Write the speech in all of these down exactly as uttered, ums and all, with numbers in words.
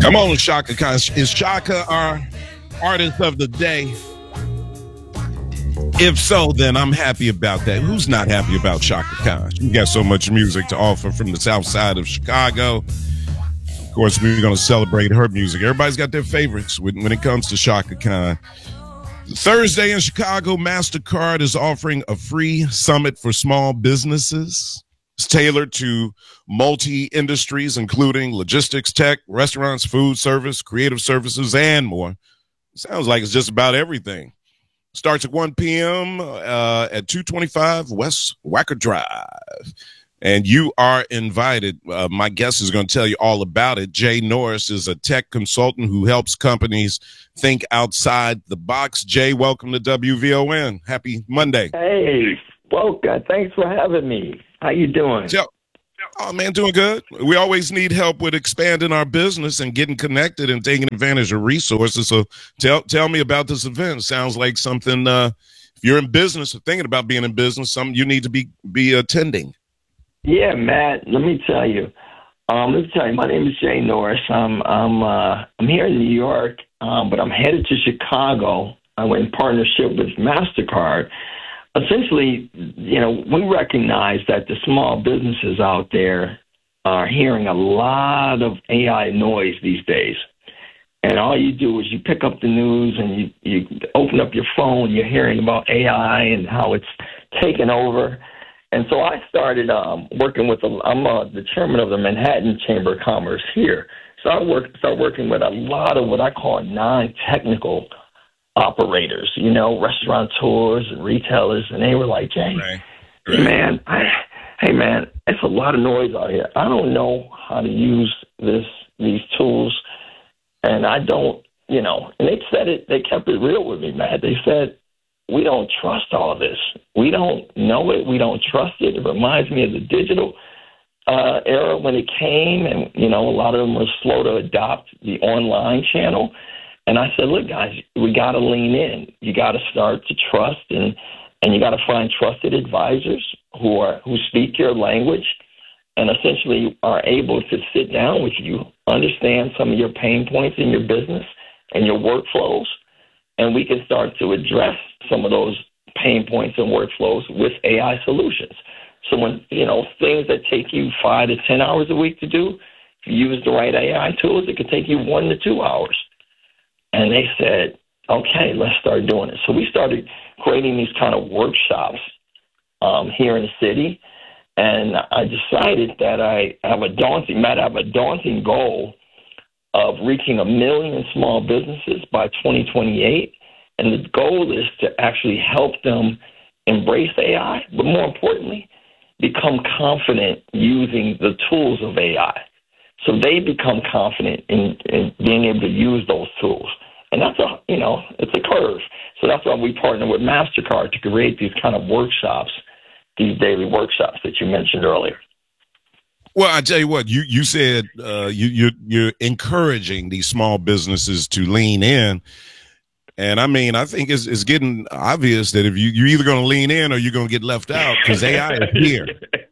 Come on, Shaka Khan. Is Shaka our artist of the day? If so, then I'm happy about that. Who's not happy about Shaka Khan? She got so much music to offer from the south side of Chicago. Of course, we're going to celebrate her music. Everybody's got their favorites when, when it comes to Shaka Khan. Thursday in Chicago, MasterCard is offering a free summit for small businesses. It's tailored to multi-industries, including logistics, tech, restaurants, food service, creative services, and more. Sounds like it's just about everything. Starts at one p.m. Uh, at two twenty-five West Wacker Drive. And you are invited. Uh, my guest is going to tell you all about it. Jay Norris is a tech consultant who helps companies think outside the box. Jay, welcome to W V O N. Happy Monday. Hey, welcome. Thanks for having me. How you doing? So, oh, man, doing good. We always need help with expanding our business and getting connected and taking advantage of resources. So tell tell me about this event. Sounds like something, uh, if you're in business or thinking about being in business, something you need to be, be attending. Yeah, Matt, let me tell you. Um, let me tell you, my name is Jay Norris. I'm, I'm, uh, I'm here in New York, um, but I'm headed to Chicago. I went in partnership with MasterCard. Essentially, you know, we recognize that the small businesses out there are hearing a lot of A I noise these days. And all you do is you pick up the news and you, you open up your phone, you're hearing about A I and how it's taken over. And so I started um, working with, a, I'm uh, the chairman of the Manhattan Chamber of Commerce here. So I work, start working with a lot of what I call non-technical operators, you know, restaurateurs and retailers, and they were like, Jay, right. Right. hey, man, I, hey, man, it's a lot of noise out here. I don't know how to use this, these tools, and I don't, you know, and they said it, they kept it real with me, man. They said, we don't trust all this. We don't know it. We don't trust it. It reminds me of the digital uh, era when it came, and, you know, a lot of them were slow to adopt the online channel. And I said, look, guys, we got to lean in. You got to start to trust, and, and you got to find trusted advisors who are who speak your language and essentially are able to sit down with you, understand some of your pain points in your business and your workflows, and we can start to address some of those pain points and workflows with A I solutions. So when, you know, things that take you five to ten hours a week to do, if you use the right A I tools, it could take you one to two hours. And they said, okay, let's start doing it. So we started creating these kind of workshops um, here in the city. And I decided that I have a daunting, Matt, I have a daunting goal of reaching a million small businesses by twenty twenty-eight. And the goal is to actually help them embrace A I, but more importantly, become confident using the tools of A I. So they become confident in, in being able to use those tools. And that's a, you know, it's a curve. So that's why we partner with MasterCard to create these kind of workshops, these daily workshops that you mentioned earlier. Well, I tell you what, you, you said uh, you, you, you're encouraging these small businesses to lean in. And I mean, I think it's, it's getting obvious that if you, you're either going to lean in or you're going to get left out because A I is here.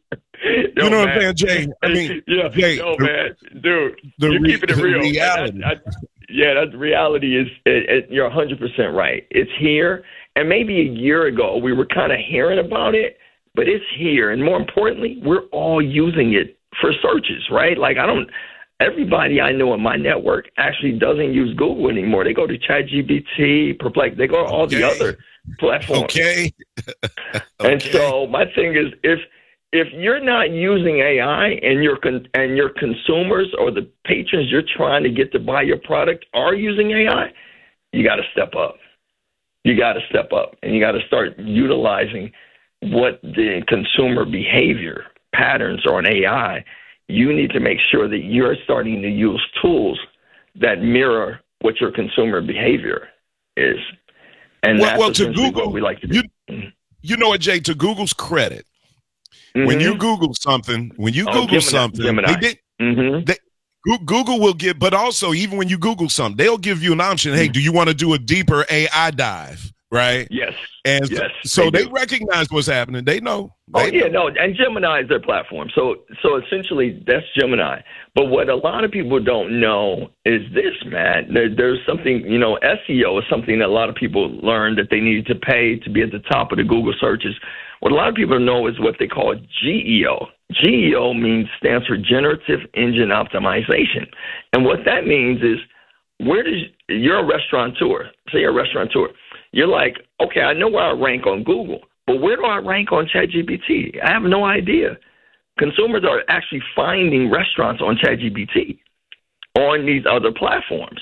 Yo, you know man. what I'm saying, Jay? I mean, yeah, Jay, yo, the, man, dude, the you're re- keeping it real. Reality. I, I, yeah, that reality is, it, it, you're one hundred percent right. It's here. And maybe a year ago, we were kind of hearing about it, but it's here. And more importantly, we're all using it for searches, right? Like, I don't, everybody I know in my network actually doesn't use Google anymore. They go to ChatGPT, Perplex, they go to all okay. the other platforms. Okay. okay. And so my thing is, if, If you're not using A I and your con- and your consumers or the patrons you're trying to get to buy your product are using A I, you got to step up. You got to step up, and you got to start utilizing what the consumer behavior patterns are on A I. You need to make sure that you're starting to use tools that mirror what your consumer behavior is. And well, that's well to Google, what we like to do. You, you know what, Jay, to Google's credit, Mm-hmm. When you Google something, when you oh, Google something, they did, mm-hmm. they, Google will give, but also even when you Google something, they'll give you an option. Hey, do you want to do a deeper A I dive? Right? Yes. And yes, so they they, do. recognize what's happening. They know. Oh They yeah, know. no, and Gemini is their platform. So so essentially that's Gemini. But what a lot of people don't know is this, man. There, there's something, you know, S E O is something that a lot of people learned that they needed to pay to be at the top of the Google searches. What a lot of people know is what they call G E O. G E O means stands for Generative Engine Optimization. And what that means is where does you're a restaurateur. Say you're a restaurateur. You're like, okay, I know where I rank on Google. But where do I rank on ChatGPT? I have no idea. Consumers are actually finding restaurants on ChatGPT on these other platforms.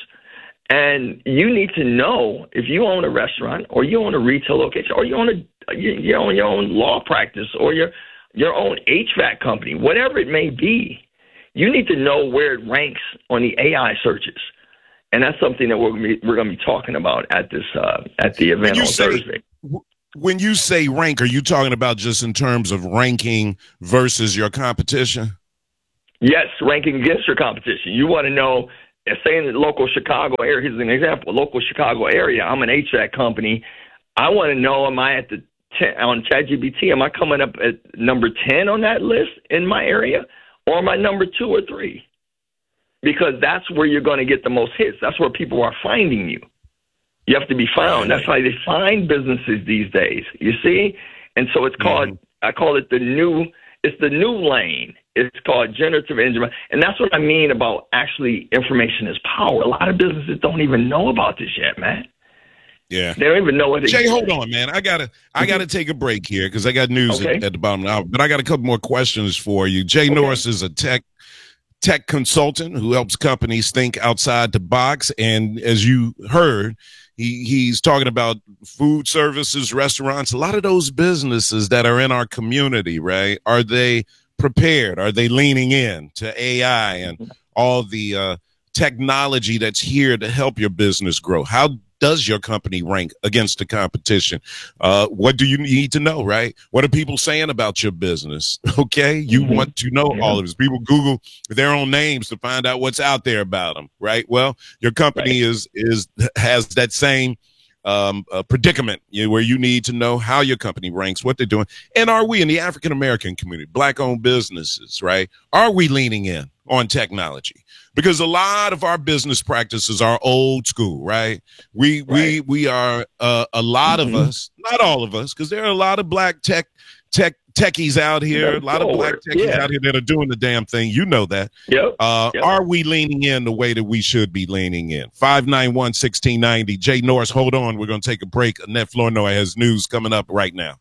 And you need to know if you own a restaurant or you own a retail location or you own a you, you own your own law practice or your your own H V A C company, whatever it may be, you need to know where it ranks on the A I searches. And that's something that we're gonna be, we're going to be talking about at this uh, at the event on say- Thursday. When you say rank, are you talking about just in terms of ranking versus your competition? Yes, ranking against your competition. You want to know, say in the local Chicago area, here's an example, local Chicago area, I'm an H V A C company. I want to know, am I at the ten, on ChatGPT, am I coming up at number ten on that list in my area? Or am I number two or three? Because that's where you're going to get the most hits. That's where people are finding you. You have to be found. That's how they find businesses these days. You see? And so it's called, mm-hmm. I call it the new, it's the new lane. It's called generative engine. And that's what I mean about actually information is power. A lot of businesses don't even know about this yet, man. Yeah. They don't even know what it is. Jay, hold on, man. I gotta I gotta take a break here because I got news okay. at, at the bottom of the hour. But I got a couple more questions for you. Jay okay. Norris is a tech tech consultant who helps companies think outside the box. And as you heard, He he's talking about food services, restaurants, a lot of those businesses that are in our community, right? Are they prepared? Are they leaning in to A I and all the uh, technology that's here to help your business grow? How does your company rank against the competition? Uh, what do you need to know, right? What are people saying about your business? Okay. You mm-hmm. want to know yeah. all of this. People Google their own names to find out what's out there about them, right? Well, your company right. is, is, has that same um, uh, predicament, you know, where you need to know how your company ranks, what they're doing. And are we in the African-American community, black owned businesses, right? Are we leaning in on technology? Because a lot of our business practices are old school, right? We, right. we, we are, uh, a lot mm-hmm. of us, not all of us, because there are a lot of black tech, tech, techies out here, a lot of black techies yeah. out here that are doing the damn thing. You know that. Yep. Uh, yep. Are we leaning in the way that we should be leaning in? five nine one, one six nine zero. Jay Norris, hold on. We're going to take a break. Annette Flournoy has news coming up right now.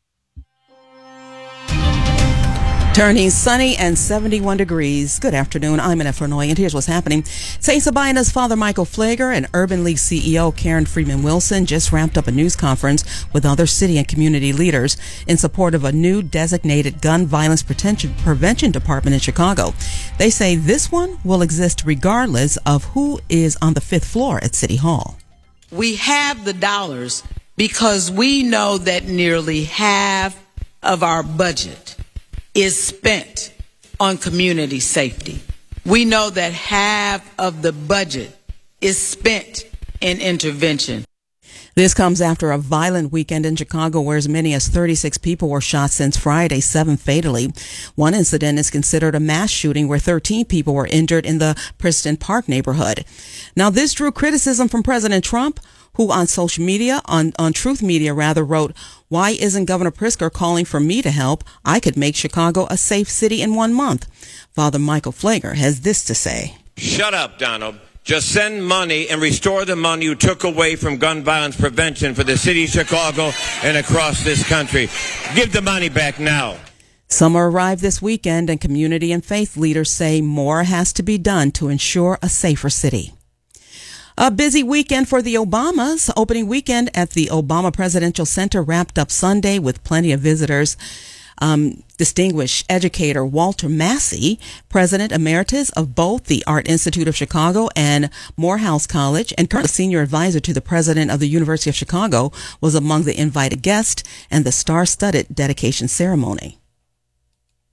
Turning sunny and seventy-one degrees. Good afternoon. I'm Annette Flournoy, and here's what's happening. Saint Sabina's Father Michael Pfleger and Urban League C E O Karen Freeman Wilson just wrapped up a news conference with other city and community leaders in support of a new designated gun violence prevention, prevention department in Chicago. They say this one will exist regardless of who is on the fifth floor at City Hall. We have the dollars because we know that nearly half of our budget is spent on community safety. We know that half of the budget is spent in intervention. This comes after a violent weekend in Chicago where as many as thirty-six people were shot since Friday, seven fatally. One incident is considered a mass shooting where thirteen people were injured in the Princeton Park neighborhood. Now, this drew criticism from President Trump, who on social media, on, on Truth Media rather, wrote, "Why isn't Governor Pritzker calling for me to help? I could make Chicago a safe city in one month." Father Michael Pfleger has this to say. Shut up, Donald. Just send money and restore the money you took away from gun violence prevention for the city of Chicago and across this country. Give the money back now. Summer arrived this weekend, and community and faith leaders say more has to be done to ensure a safer city. A busy weekend for the Obamas. Opening weekend at the Obama Presidential Center wrapped up Sunday with plenty of visitors. Um, distinguished educator Walter Massey, President Emeritus of both the Art Institute of Chicago and Morehouse College, and currently senior advisor to the President of the University of Chicago, was among the invited guests and the star-studded dedication ceremony.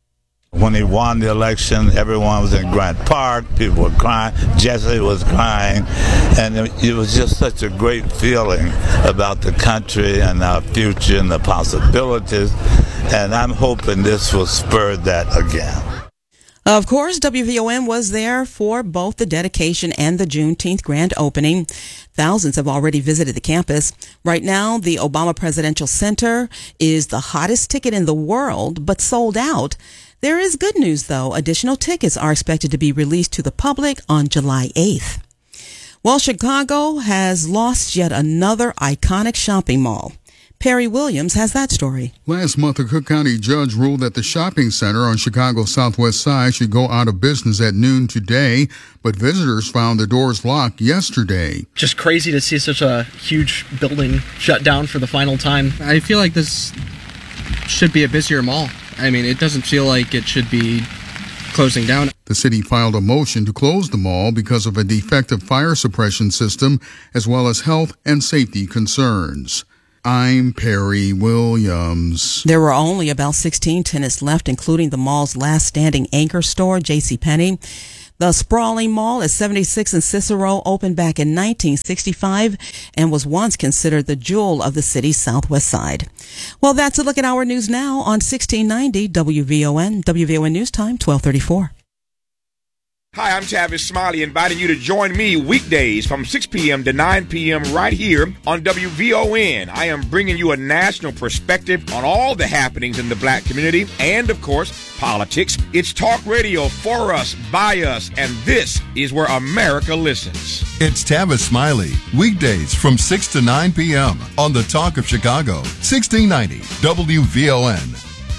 When he won the election, everyone was in Grant Park. People were crying. Jesse was crying. And it was just such a great feeling about the country and our future and the possibilities. And I'm hoping this will spur that again. Of course, W V O N was there for both the dedication and the Juneteenth grand opening. Thousands have already visited the campus. Right now, the Obama Presidential Center is the hottest ticket in the world, but sold out. There is good news, though. Additional tickets are expected to be released to the public on July eighth. Well, Chicago has lost yet another iconic shopping mall. Perry Williams has that story. Last month, a Cook County judge ruled that the shopping center on Chicago's southwest side should go out of business at noon today, but visitors found the doors locked yesterday. Just crazy to see such a huge building shut down for the final time. I feel like this should be a busier mall. I mean, it doesn't feel like it should be closing down. The city filed a motion to close the mall because of a defective fire suppression system, as well as health and safety concerns. I'm Perry Williams. There were only about sixteen tenants left, including the mall's last standing anchor store, JCPenney. The sprawling mall at seventy-six and Cicero opened back in nineteen sixty-five and was once considered the jewel of the city's southwest side. Well, that's a look at our news now on sixteen ninety W V O N. W V O N News Time, twelve thirty-four. Hi, I'm Tavis Smiley, inviting you to join me weekdays from six p.m. to nine p.m. right here on W V O N. I am bringing you a national perspective on all the happenings in the black community and, of course, politics. It's talk radio for us, by us, and this is where America listens. It's Tavis Smiley, weekdays from six to nine p.m. on the Talk of Chicago, sixteen ninety W V O N.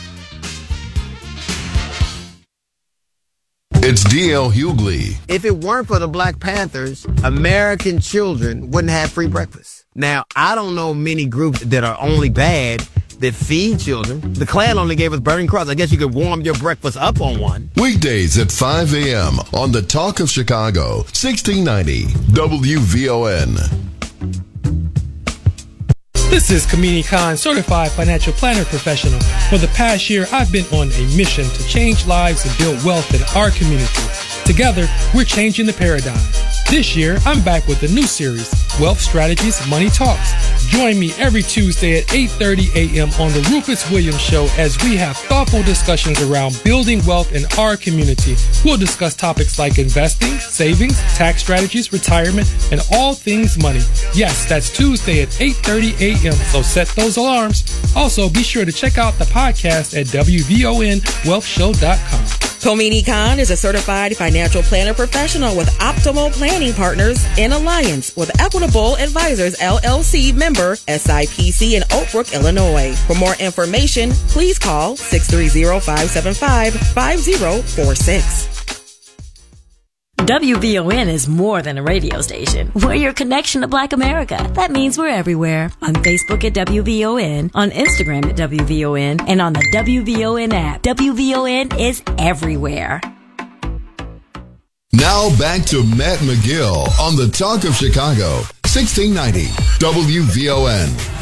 It's D L Hughley. If it weren't for the Black Panthers, American children wouldn't have free breakfast. Now, I don't know many groups that are only bad that feed children. The Klan only gave us Burning Cross. I guess you could warm your breakfast up on one. Weekdays at five a.m. on the Talk of Chicago, sixteen ninety W V O N. This is Kamini Khan, certified financial planner professional. For the past year, I've been on a mission to change lives and build wealth in our community. Together, we're changing the paradigm. This year, I'm back with a new series, Wealth Strategies, Money Talks. Join me every Tuesday at eight thirty a.m. on the Rufus Williams Show as we have thoughtful discussions around building wealth in our community. We'll discuss topics like investing, savings, tax strategies, retirement, and all things money. Yes, that's Tuesday at eight thirty a.m., so set those alarms. Also, be sure to check out the podcast at W V O N wealth show dot com. Komini Khan is a certified financial planner professional with Optimal Planning Partners in alliance with Equitable Advisors, L L C member S I P C in Oak Brook, Illinois. For more information, please call six three zero, five seven five, five zero four six. W V O N is more than a radio station. We're your connection to Black America. That means we're everywhere. On Facebook at W V O N, on Instagram at W V O N, and on the W V O N app. W V O N is everywhere. Now back to Matt McGill on the Talk of Chicago, sixteen ninety W V O N.